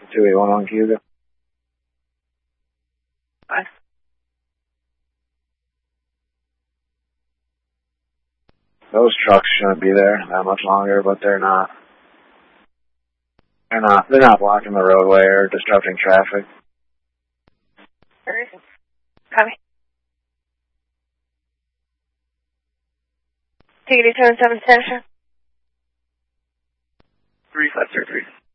2811 Cuba. What? Those trucks shouldn't be there that much longer, but they're not. They're not blocking the roadway or disrupting traffic. Copy. Ticket 277 station. 3533.